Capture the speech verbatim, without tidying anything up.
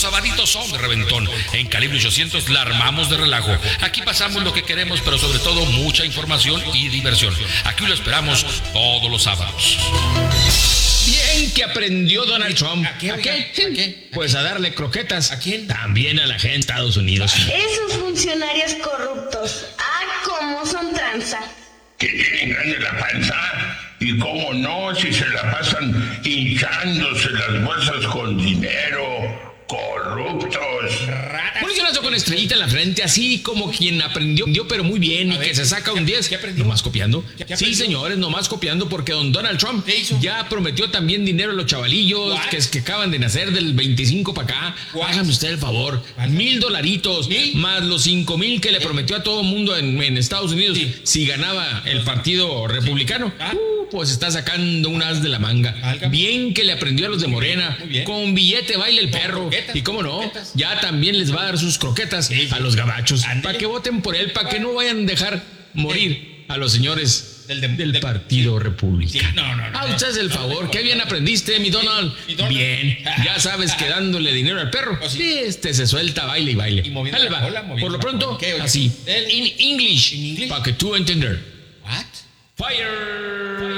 sabaditos son de reventón. En Calibre ochocientos la armamos de relajo. Aquí pasamos lo que queremos, pero sobre todo mucha información y diversión. Aquí lo esperamos todos los sábados. Bien que aprendió Donald Trump. ¿A qué? ¿A qué? ¿A qué? Pues a darle croquetas. ¿A quién? También a la gente de Estados Unidos. Esos funcionarios corruptos. Ah, cómo son tranza. Que tienen grande la panza. Y cómo no, si se la pasan hinchándose las bolsas con dinero. Corruptos. Un licenciado con estrellita en la frente, así como quien aprendió, pero muy bien, y A ver, que se saca un diez. ¿qué aprendió? ¿Nomás copiando? ¿Qué- qué Sí, aprendió? señores, nomás copiando, porque don Donald Trump ¿Qué hizo? ya prometió también dinero a los chavalillos What? que, que acaban de nacer del veinticinco para acá. What? Hágame usted el favor. What? Mil dolaritos, ¿Mil? más los cinco mil que le prometió a todo mundo en, en Estados Unidos Sí. si ganaba el partido republicano. Ah. Uh, pues está sacando un as de la manga. Válgame. Bien que le aprendió a los de Morena. Muy bien. Con billete baila el perro. croquetas, Y cómo no, croquetas. ya también les va a dar sus croquetas Sí, sí. a los gabachos. Ándale. Para que voten por él, para que no vayan a dejar morir a los señores Del de- del del- Partido sí. Republicano. Sí, no, no, no, Ah, no. usted es el No, favor. no, Qué no, bien no. aprendiste, mi Donald. mi Donald. Bien. Ya sabes que dándole dinero al perro, Oh, sí. este se suelta, baile y baile. Y moviendo Ahí la va. cola, moviendo Por lo la pronto, cola. ¿Qué, oye? así. El- In English. ¿En inglés? Para que tú entender. What? Fire.